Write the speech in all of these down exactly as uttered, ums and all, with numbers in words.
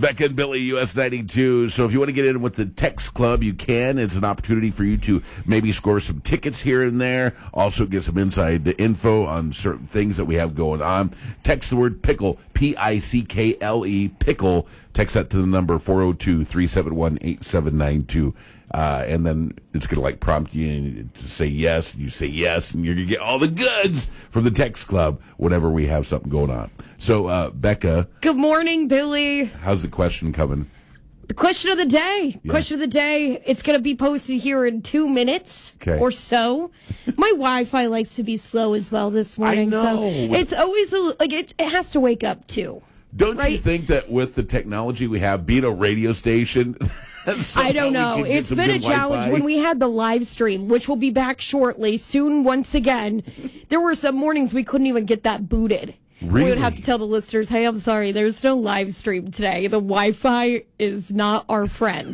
Becca and Billy, U S ninety-two. So if you want to get in with the text club, you can. It's an opportunity for you to maybe score some tickets here and there. Also get some inside info on certain things that we have going on. Text the word pickle, P I C K L E, pickle. Text that to the number four oh two, three seven one, eight seven nine two. Uh, and then it's going to like prompt you to say yes. You say yes, and you're going to get all the goods from the text club whenever we have something going on. So, uh, Becca. Good morning, Billy. How's the question coming? The question of the day. Yeah. Question of the day. It's going to be posted here in two minutes okay. or so. My Wi-Fi likes to be slow as well this morning. I know. So it's always, a, like, it, it has to wake up too. Don't right? you think that with the technology we have, being a radio station... I don't know. It's been a challenge. Wi-Fi. When we had the live stream, which will be back shortly, soon once again, there were some mornings we couldn't even get that booted. Really? We would have to tell the listeners, hey, I'm sorry, there's no live stream today. The Wi-Fi is not our friend.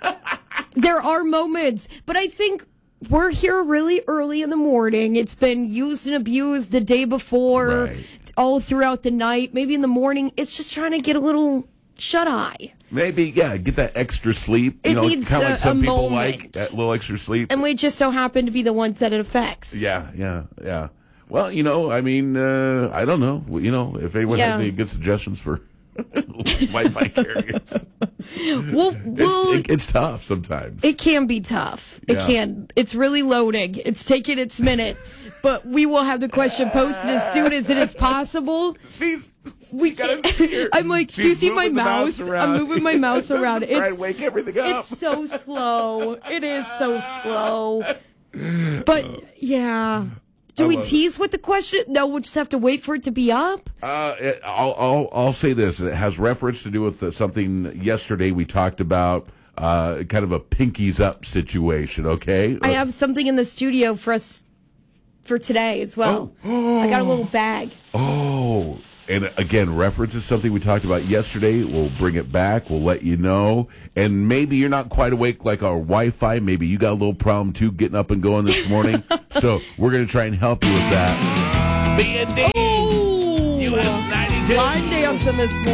There are moments, but I think we're here really early in the morning. It's been used and abused the day before, right. all throughout the night, maybe in the morning. It's just trying to get a little shut-eye. Maybe, yeah, get that extra sleep. It you know, needs kind of a, like some a people moment. like that little extra sleep. And we just so happen to be the ones that it affects. Yeah, yeah, yeah. Well, you know, I mean, uh, I don't know. You know, if anyone yeah. has any good suggestions for Wi-Fi carriers. Well, well it's, it, it's tough sometimes. It can be tough. It yeah. can. It's really loading. It's taking its minute. But we will have the question posted as soon as it is possible. She's, we can, I'm like, She's do you see my mouse? mouse? I'm moving my mouse around. It's, try to wake everything up. It's so slow. It is so slow. But, yeah. Do we tease it. with the question? No, we'll just have to wait for it to be up? Uh, it, I'll, I'll, I'll say this. It has reference to do with uh, something yesterday we talked about, uh, kind of a pinkies up situation, okay? I have something in the studio for us for today as well. Oh. I got a little bag. Oh, and again, references something we talked about yesterday. We'll bring it back. We'll let you know. And maybe you're not quite awake like our Wi-Fi. Maybe you got a little problem, too, getting up and going this morning. So we're going to try and help you with that. B and D, Oh, U S ninety-two. line dancing this morning.